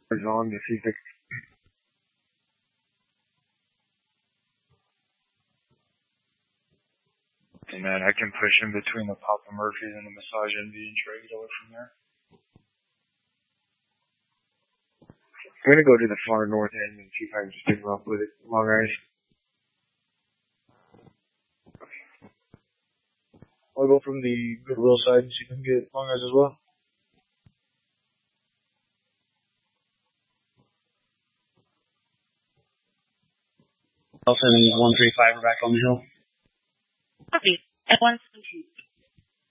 is on to see if they and then I can push in between the Papa Murphy's and the Massage Envy and try to get away from there. I'm gonna go to the far north end and see if I can just pick them up with it. Long Ice. I'll go from the Goodwill side and see if I can get Long Ice as well. I'll send 135 back on the hill. Copy. At 117.